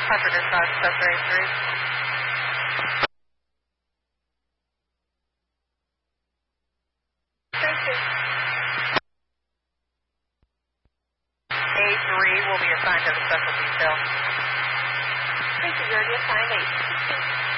Hunter dispatch, sector A3. Thank you. A3 will be assigned to the special detail. Thank you, you're already assigned 8.